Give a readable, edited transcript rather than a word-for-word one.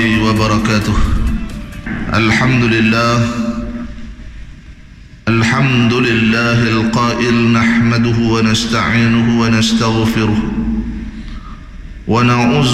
وبركاته. الحمد لله القائل: نحمده ونستعينه ونستغفره ونعوذ